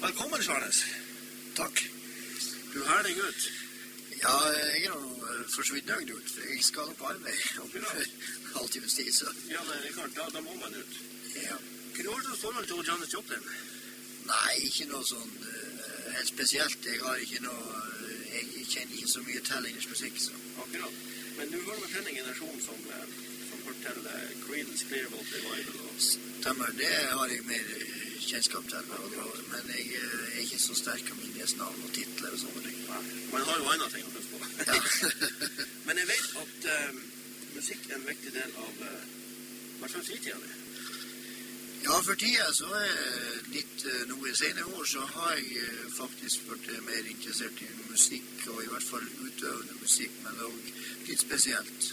Velkommen, Charles. Takk. Du har deg ut. Ja, jeg er for så vidt nøyd ut, for jeg skal på arbeid om halvtimes tid, så... Ja, det er klart, da må man ut. Ja. Hva var det forhold til Janis Joplin? Nei, ikke noe sånn helt spesielt. Jeg har ikke noe... Jeg kjenner ikke så mye til engelsk musikk, så... Akkurat. Men du var med en generasjon som hørte til Creedence Clearwater Revival og... Stemmer, det har jeg mer kjennskap til, men jeg er ikke så sterk av minnesnavn og titler og sånne ting. Nei, man har jo andre ting å huske på. Ja. Men jeg vet at musikk er en viktig del av hvert fall fritiden din. Ja, for tiden så er litt noe senere år så har jeg faktisk vært mer interessert i musikk, og i hvert fall utøvende musikk, men også litt spesielt.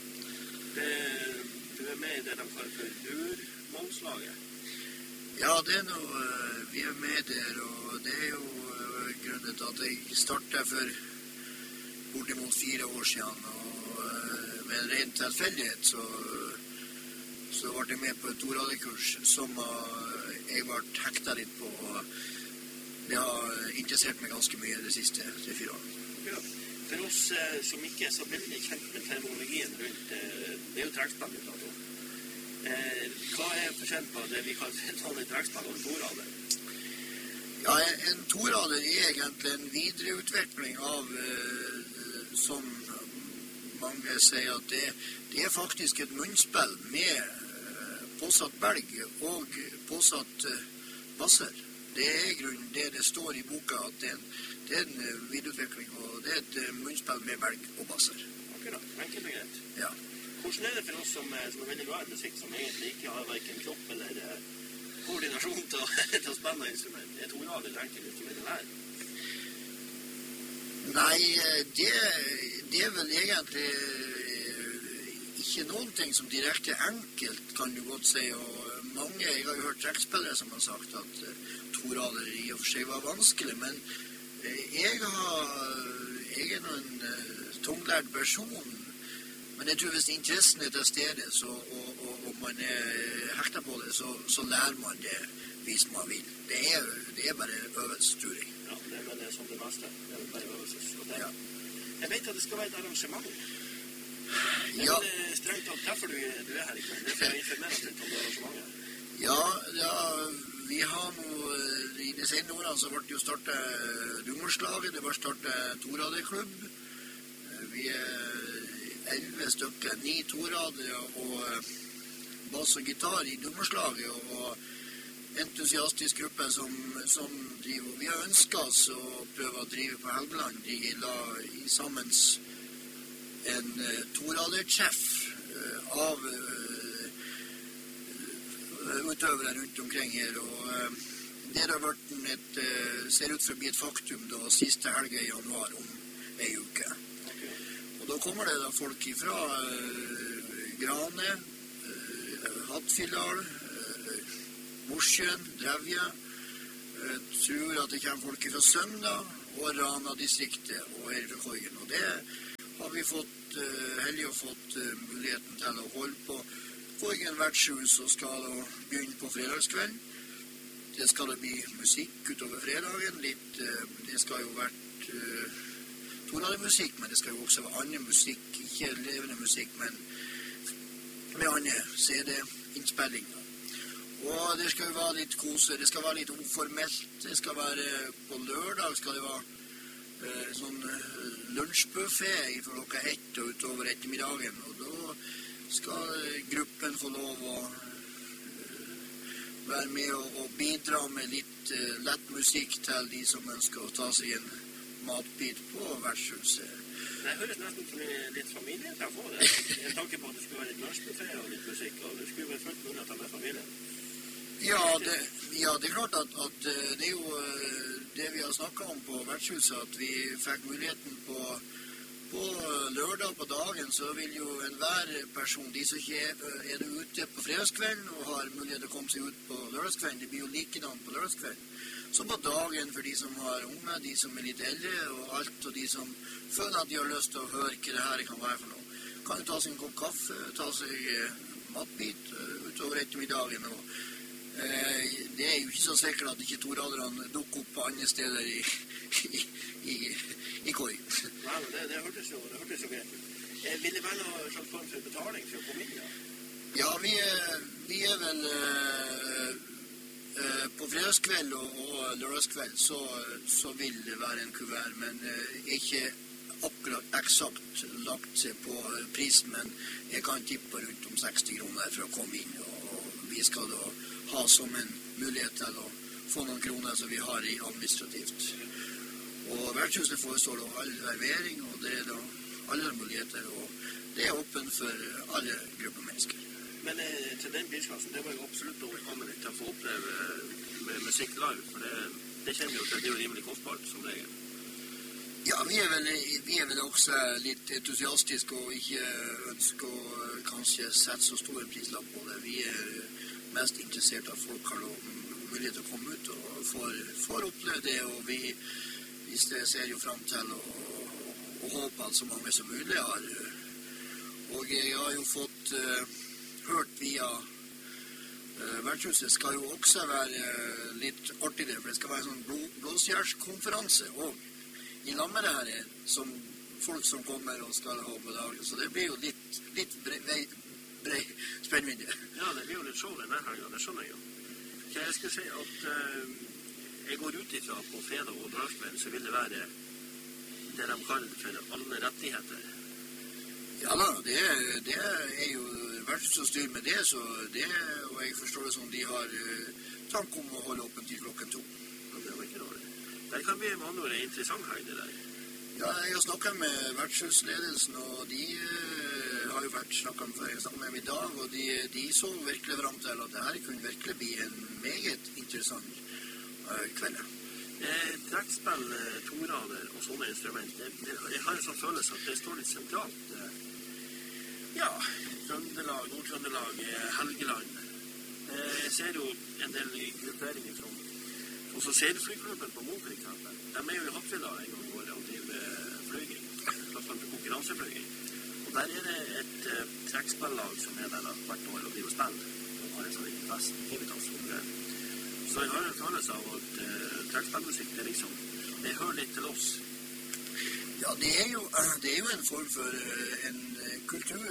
Du er med i det de kaller for Urmålslaget. Ja, det er noe, vi er med der, og det er jo grunnen til at jeg startet for bortimot 4 år siden, og med en ren tilfeldighet så ble jeg med på et toradekurs som jeg ble hektet litt på, og det har interessert meg ganske mye de siste 3-4 årene. Ja. For oss som ikke er så veldig kjent med terminologien rundt, det er jo trekkspill ut av det. Hva er forskjellen på det vi kaller et vanlig trekkspill og en torader? Ja, en torader er egentlig en videreutvikling av, som mange sier at det er faktisk et munnspill med påsatt belg og påsatt basser. Det er i grunnen det står i boka, at det er en videreutvikling, og det er et munnspill med belg og basser. Akkurat, enkelt og greit. Ja. Hvordan er det for oss som er veldig glad i musikk, som egentlig ikke har hverken kropp eller koordinasjon til å spenne instrument? Er torader enkelt instrument her? Nei, det er vel egentlig ikke noen ting som direkte enkelt, kan du godt si, og jeg har jo hørt trekkspillere som har sagt at torader i og for seg var vanskelig, men jeg er en tunglært person, men jeg tror hvis interessen er til stede, og man er hektet på det, så lærer man det hvis man vil. Det er bare øvelse, tror jeg. Ja, det er vel det som det meste. Det er bare øvelse. Ja. Jeg vet at det skal være et arrangement. Det Ja. er strengt tatt derfor du er her i kveld. Det er for å informere litt om det arrangementet. Ja, vi har nå, i de senere årene så ble det jo startet Dummerslaget, det ble startet toraderklubb. Vi er 11 stykker, 9 toradere og bass og gitar i Dummerslaget, og entusiastisk gruppe som driver. Vi har ønsket oss å prøve å drive på Helgeland. De la sammen en toradertreff av utøvere rundt omkring her, og det har vært ser ut for å bli et faktum da siste helge i januar om en uke. Og da kommer det da folk fra Grane, Hattfjelldal, Mosjøen, Drevje. Jeg tror at det kommer folk fra Søndag og Rana-distriktet og her fra Korgen. Og det har vi fått heldig og fått muligheten til å holde på. Korgen vertshus og skal da begynne på fredagskveld. Det skal da bli musikk utover fredagen. Det skal jo vært toradermusikk, men det skal jo også være annen musikk. Ikke levende musikk, men med andre CD-innspillinger. Og det skal jo være litt kose, det skal være litt uformelt. Det skal være på lørdag, skal det være sånn lunsjbuffet fra klokka 1 og utover ettermiddagen. Og da skal gruppen få lov å være med og bidra med litt lett musikk til de som ønsker å ta seg en matbit på vertshuset. Det høres nesten som litt familie til å få det. En tanke på at det skulle være litt lunsjbuffet og litt musikk, og det skulle være fullt mulig å ta med familien. Ja, det er klart at det er jo det vi har snakket om på vertshuset, at vi fikk muligheten på lørdag på dagen, så vil jo enhver person, de som ikke er ute på fredagskvelden og har mulighet til å komme seg ut på lørdagskvelden, det blir jo likedan på lørdagskvelden. Så på dagen for de som har unge, de som er litt eldre og alt, og de som føler at de har lyst til å høre hva det her kan være for noe, kan jo ta seg en kopp kaffe, ta seg matbit utover ettermiddagen, og det er jo ikke så sikker at ikke toraderne dukker opp på andre steder i koi. Ja, men det hørtes jo greit ut. Vil det være noen slags form for betaling for å komme inn, da? Ja, vi vel på fredagskveld og lørdagskveld så vil det være en kuvert, men ikke akkurat eksakt lagt seg på prisen, men jeg kan tippe rundt om 60 kroner for å komme inn, og vi skal da ha som en mulighet til å få noen kroner som vi har i administrativt. Og vertshuset forestår da all servering, og det da alle muligheter, og det åpen for alle grupper mennesker. Men til den bilklassen, det var jo absolutt overkommelig til å få oppleve med musikk live, for det kjenner vi jo til, det er jo rimelig kostbart som regel. Ja, vi vel også litt entusiastiske og ikke ønsker å kanskje sette så store prislapp på det. Vi mest interessert at folk har mulighet til å komme ut og får oppleve det, og vi ser jo frem til å håpe at så mange som mulig har. Og jeg har jo fått hørt via vertshuset skal jo også være litt artig det, for det skal være en sånn blåsjærskonferanse og i lag med det her som folk som kommer og skal ha på dagen, så det blir jo litt brei spennvidde. Ja, det blir jo litt show denne helgen, det skjønner jeg jo. Jeg skal si at jeg går ut ifra på fredag og lørdagskveld, så vil det være det de kaller for alle rettigheter. Ja da, det jo verdt å styre med det, så det, og jeg forstår det som de har tanke om å holde åpent til klokken 2. Ja, det var ikke dårlig. Det kan bli med andre ord en interessant helg, det der. Ja, jeg har snakket med vertshusledelsen, og de har jo snakket med dem i dag, og de så virkelig frem til at det her kunne virkelig bli en meget interessant kveld. Trekkspill, torader og sånne instrumenter, jeg har en sånn følelse at det står litt sentralt. Ja, Trøndelag, Nord-Trøndelag, Helgeland. Jeg ser jo en del grupperinger fra også Selflyklubben på Mo, for eksempel. De jo i Hattfjelldal en gang i året og driver flyging, konkurranseflyging. Og der det et trekkspillag som der hvert år og driver spill. Og har en sånn liten fest, hivetassområdet. Så jeg har en følelse av at trekkspillmusikk, det hører litt til oss. Ja, det jo en form for en kultur.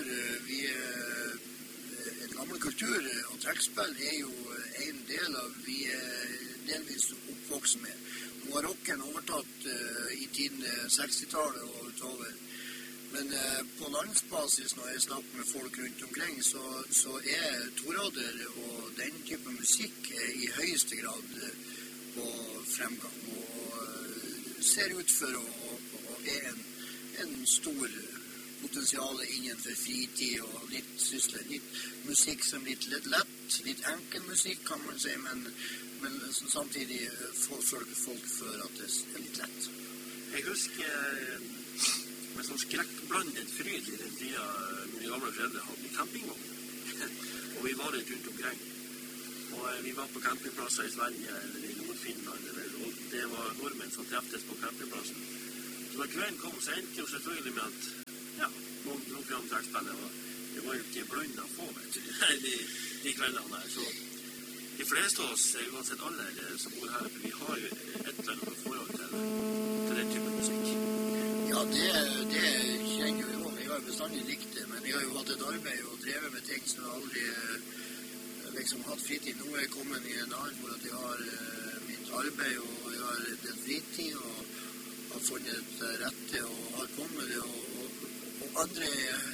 En gammel kultur, og trekkspill jo en del av vi delvis oppvokst med. Nå har rocken overtatt i tiden 60-tallet og utover. Men på landsbasis, når jeg snakker med folk rundt omkring, så torader og den type musikk i høyeste grad på fremgang. Og ser ut for å en stor potensial innenfor fritid og litt sysler. Litt musikk som litt lett, litt enkel musikk kan man si, men samtidig får folk for at det litt lett. Jeg husker med sånn skrekkblandet fryd i den tida mine gamle foreldre hadde campingvogn. Og vi var litt rundt omkring. Og vi var på campingplasser i Sverige eller i Nord-Finland, og det var nordmenn som treftes på campingplassen. Så da kvelden kom, så endte jo selvfølgelig med at noen dro fram trekkspillet, og det var jo ikke blundet få, vet du, de kveldene der. Så de fleste av oss, uansett alle som bor her, vi har jo et eller annet forhold til den type musikk. Ja, det kjenner jo jeg. Jeg har bestandig likt det, men jeg har jo hatt et arbeid og drevet med ting som jeg aldri hatt fritid. Nå jeg kommet i en annen hvor at jeg har mitt arbeid, og jeg har en fritid, og har funnet rette og har kommet det, og andre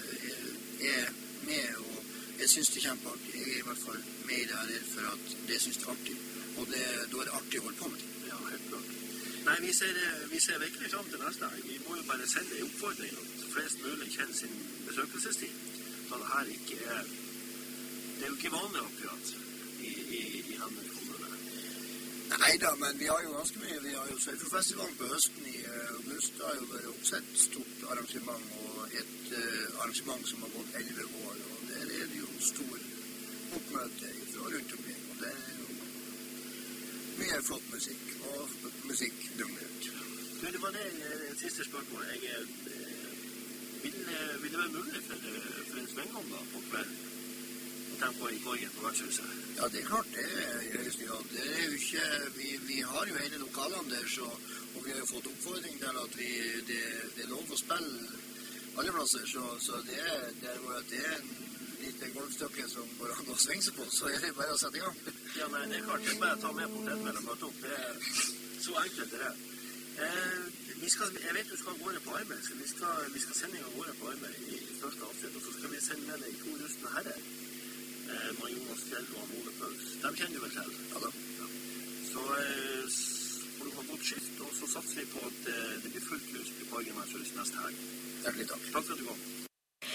med, og jeg synes det kjempeartig. Jeg i hvert fall med i det her for at det synes det artig, og da det artig å holde på med det. Ja, helt klart. Nei, vi ser virkelig frem til neste dag. Vi må jo bare sende en oppfordring at flest mulig kjenner sin besøkelsestid. Da det her ikke det jo ikke vanlig akkurat i Hammer kommune. Neida, men vi har jo ganske mye. Vi har jo Surferfestivalen på høsten i august. Det har jo vært også et stort arrangement, og et arrangement som har gått 11 år, og der det jo stor oppmøte fra rundt omkring, og det jo mye flott musikk, og musikk døgnet. Det var det et siste spørsmål. Vil det være mulig for en svengom da på kveld å tempo i Korgen på vertshuset? Ja, det klart det i høyeste grad. Det jo ikke, vi har jo hele lokalene der, så, og vi har jo fått oppfordring til at det lov å spille alle plasser, så det en lite golfstykke som går an å svinge seg på, så det bare å sette i gang. Ja, nei, det klart, det bare å ta med potetmel og møte opp, det så enkelt det jeg vet du skal gå på arbeid, vi skal sende en gå på arbeid i første avsnitt, og så skal vi sende med deg 2 rustne herrer, med Jonas Fjell og Ole Paus. Dem kjenner du vel selv? Ja da. Ja. Så får du ha godt skift, og så satser vi på at det blir fullt hus på Korgen vertshus neste helg. Hjertelig takk. Takk for at du kom.